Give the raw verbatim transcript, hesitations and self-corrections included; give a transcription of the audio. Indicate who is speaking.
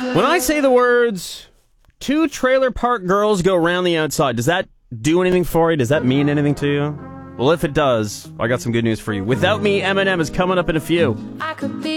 Speaker 1: When I say the words, two trailer park girls go around the outside, does that do anything for you? Does that mean anything to you? Well, if it does, I got some good news for you. Without Me, Eminem is coming up in a few.
Speaker 2: I could be